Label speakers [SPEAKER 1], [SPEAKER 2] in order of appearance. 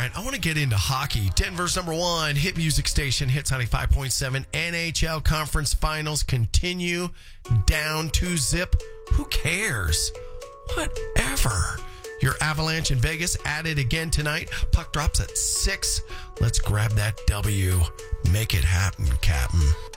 [SPEAKER 1] right, I want to get into hockey. Denver's number one hit music station, Hits 95.7. NHL Conference Finals continue down 2-0. Who cares? Whatever. Your Avalanche in Vegas at it again tonight. Puck drops at 6. Let's grab that W. Make it happen, Captain.